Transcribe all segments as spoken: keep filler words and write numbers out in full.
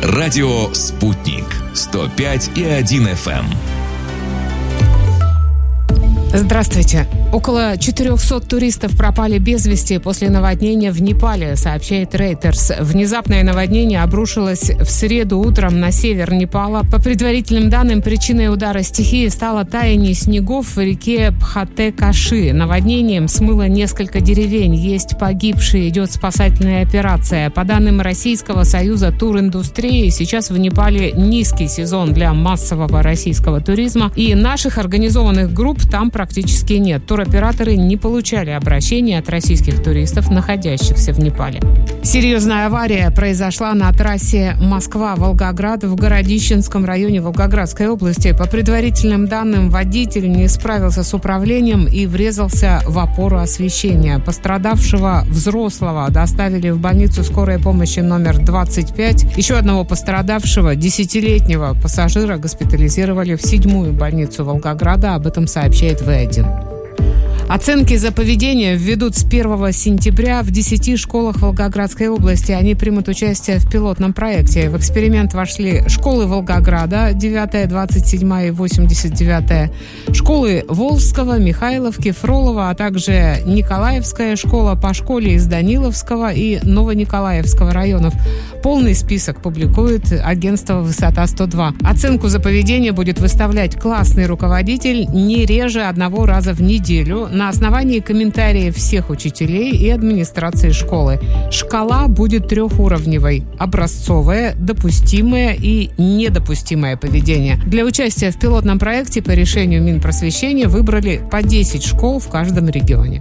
Радио «Спутник». сто пять и один эф эм. Здравствуйте. Около четырехсот туристов пропали без вести после наводнения в Непале, сообщает Reuters. Внезапное наводнение обрушилось в среду утром на север Непала. По предварительным данным, причиной удара стихии стало таяние снегов в реке Пхате-Каши. Наводнением смыло несколько деревень. Есть погибшие, идет спасательная операция. По данным Российского союза туриндустрии, сейчас в Непале низкий сезон для массового российского туризма, и наших организованных групп там практически нет. Туроператоры не получали обращений от российских туристов, находящихся в Непале. Серьезная авария произошла на трассе Москва-Волгоград в Городищенском районе Волгоградской области. По предварительным данным, водитель не справился с управлением и врезался в опору освещения. Пострадавшего взрослого доставили в больницу скорой помощи номер двадцать пять. Еще одного пострадавшего, десятилетнего пассажира, госпитализировали в седьмую больницу Волгограда. Об этом сообщает вэ один. Оценки за поведение введут с первого сентября в десяти школах Волгоградской области. Они примут участие в пилотном проекте. В эксперимент вошли школы Волгограда, девятая, двадцать седьмая и восемьдесят девятая, школы Волжского, Михайловки, Фролова, а также Николаевская школа, по школе из Даниловского и Новониколаевского районов. Полный список публикует агентство «Высота сто два». Оценку за поведение будет выставлять классный руководитель не реже одного раза в неделю на основании комментариев всех учителей и администрации школы. Шкала будет трехуровневой: образцовое, допустимое и недопустимое поведение. Для участия в пилотном проекте по решению Минпросвещения выбрали по десять школ в каждом регионе.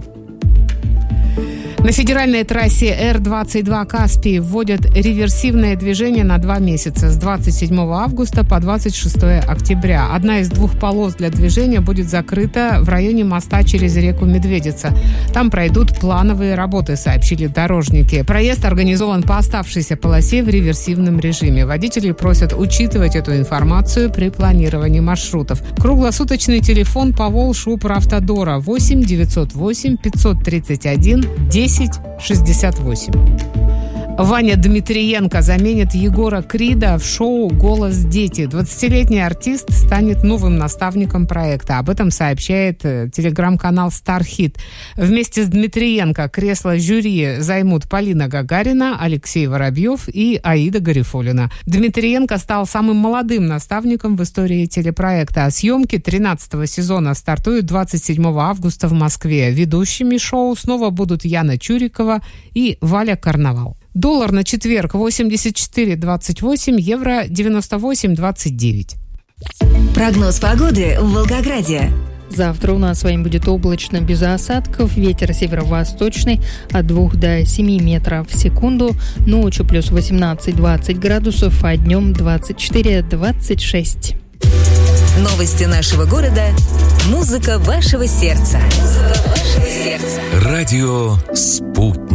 На федеральной трассе Эр двадцать два «Каспий» вводят реверсивное движение на два месяца, с двадцать седьмого августа по двадцать шестого октября. Одна из двух полос для движения будет закрыта в районе моста через реку Медведица. Там пройдут плановые работы, сообщили дорожники. Проезд организован по оставшейся полосе в реверсивном режиме. Водители просят учитывать эту информацию при планировании маршрутов. Круглосуточный телефон Поволжьуправавтодора восемь девятьсот восемь пятьсот тридцать один десять шестьдесят восемь. Ваня Дмитриенко заменит Егора Крида в шоу «Голос дети». двадцатилетний артист станет новым наставником проекта. Об этом сообщает телеграм-канал «Стархит». Вместе с Дмитриенко кресло жюри займут Полина Гагарина, Алексей Воробьев и Аида Гарифуллина. Дмитриенко стал самым молодым наставником в истории телепроекта. Съемки тринадцатого сезона стартуют двадцать седьмого августа в Москве. Ведущими шоу снова будут Яна Чурикова и Валя Карнавал. Доллар на четверг восемьдесят четыре двадцать восемь, евро девяносто восемь двадцать девять. Прогноз погоды в Волгограде. Завтра у нас с вами будет облачно, без осадков. Ветер северо-восточный от двух до семи метров в секунду. Ночью плюс восемнадцать-двадцать градусов, а днем двадцать четыре двадцать шесть. Новости нашего города. Музыка вашего сердца. Музыка вашего сердца. Радио «Спутник».